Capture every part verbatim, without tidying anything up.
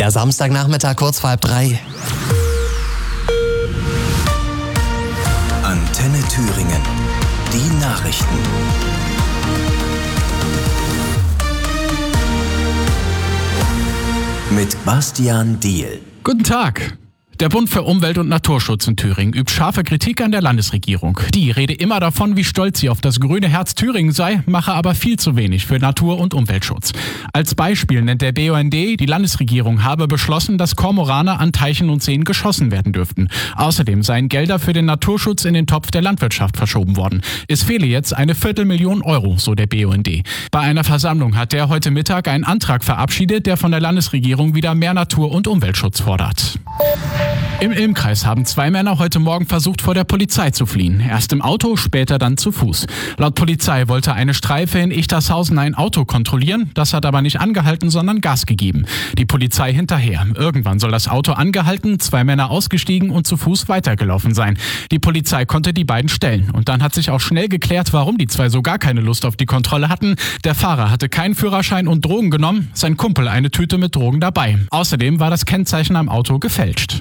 Der Samstagnachmittag kurz vor halb drei. Antenne Thüringen. Die Nachrichten. Mit Bastian Diehl. Guten Tag. Der Bund für Umwelt- und Naturschutz in Thüringen übt scharfe Kritik an der Landesregierung. Die rede immer davon, wie stolz sie auf das grüne Herz Thüringen sei, mache aber viel zu wenig für Natur- und Umweltschutz. Als Beispiel nennt der B U N D, die Landesregierung habe beschlossen, dass Kormorane an Teichen und Seen geschossen werden dürften. Außerdem seien Gelder für den Naturschutz in den Topf der Landwirtschaft verschoben worden. Es fehle jetzt eine Viertelmillion Euro, so der B U N D. Bei einer Versammlung hat der heute Mittag einen Antrag verabschiedet, der von der Landesregierung wieder mehr Natur- und Umweltschutz fordert. Im Ilmkreis haben zwei Männer heute Morgen versucht, vor der Polizei zu fliehen. Erst im Auto, später dann zu Fuß. Laut Polizei wollte eine Streife in Ichtershausen ein Auto kontrollieren. Das hat aber nicht angehalten, sondern Gas gegeben. Die Polizei hinterher. Irgendwann soll das Auto angehalten, zwei Männer ausgestiegen und zu Fuß weitergelaufen sein. Die Polizei konnte die beiden stellen. Und dann hat sich auch schnell geklärt, warum die zwei so gar keine Lust auf die Kontrolle hatten. Der Fahrer hatte keinen Führerschein und Drogen genommen, sein Kumpel eine Tüte mit Drogen dabei. Außerdem war das Kennzeichen am Auto gefälscht.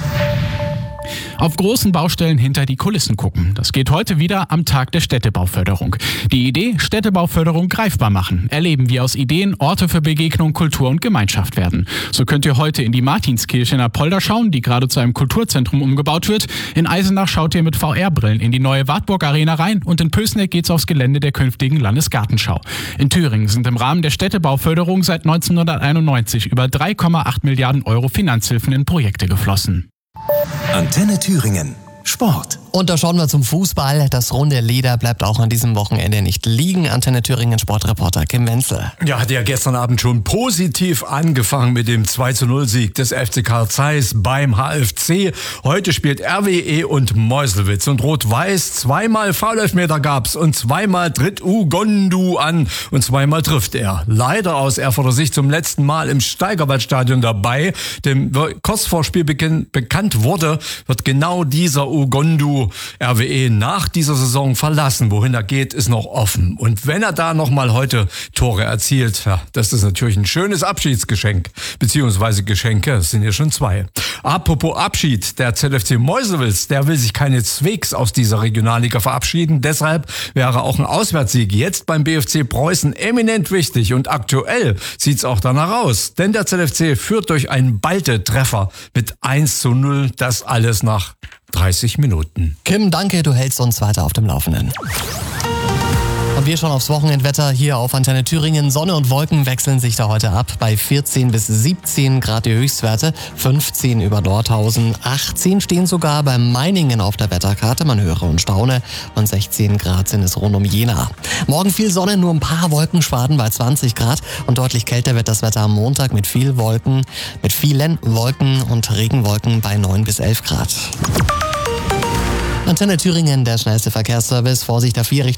Auf großen Baustellen hinter die Kulissen gucken. Das geht heute wieder am Tag der Städtebauförderung. Die Idee, Städtebauförderung greifbar machen. Erleben, wie aus Ideen Orte für Begegnung, Kultur und Gemeinschaft werden. So könnt ihr heute in die Martinskirche in Apolda schauen, die gerade zu einem Kulturzentrum umgebaut wird. In Eisenach schaut ihr mit V R-Brillen in die neue Wartburg Arena rein und in Pößneck geht's aufs Gelände der künftigen Landesgartenschau. In Thüringen sind im Rahmen der Städtebauförderung seit neunzehnhunderteinundneunzig über drei Komma acht Milliarden Euro Finanzhilfen in Projekte geflossen. Antenne Thüringen. Sport. Und da schauen wir zum Fußball. Das runde Leder bleibt auch an diesem Wochenende nicht liegen. Antenne Thüringen Sportreporter Kim Wenzel. Ja, hat ja gestern Abend schon positiv angefangen mit dem zwei zu null Sieg des F C Carl Zeiss beim H F C. Heute spielt R W E und Meuselwitz. Und Rot-Weiß, zweimal Foulelfmeter gab's und zweimal tritt Ugondu an und zweimal trifft er. Leider aus Erfurter Sicht zum letzten Mal im Steigerwaldstadion dabei. Dem kurz vor Spielbeginn bekannt wurde, wird genau dieser Ugondu R W E nach dieser Saison verlassen. Wohin er geht, ist noch offen. Und wenn er da nochmal heute Tore erzielt, ja, das ist natürlich ein schönes Abschiedsgeschenk. Beziehungsweise Geschenke, es sind ja schon zwei. Apropos Abschied, der Z F C Meuselwitz, der will sich keineswegs aus dieser Regionalliga verabschieden. Deshalb wäre auch ein Auswärtssieg jetzt beim B F C Preußen eminent wichtig. Und aktuell sieht's auch danach aus. Denn der Z F C führt durch einen Balte-Treffer mit eins zu null. Das alles nach dreißig Minuten. Kim, danke, du hältst uns weiter auf dem Laufenden. Und wir schauen aufs Wochenendwetter hier auf Antenne Thüringen. Sonne und Wolken wechseln sich da heute ab. Bei vierzehn bis siebzehn Grad die Höchstwerte, fünfzehn über Nordhausen, achtzehn stehen sogar bei Meiningen auf der Wetterkarte. Man höre und staune. Und sechzehn Grad sind es rund um Jena. Morgen viel Sonne, nur ein paar Wolkenschwaden bei zwanzig Grad. Und deutlich kälter wird das Wetter am Montag mit viel Wolken, mit vielen Wolken und Regenwolken bei neun bis elf Grad. Antenne Thüringen, der schnellste Verkehrsservice. Vorsicht auf vier Richtung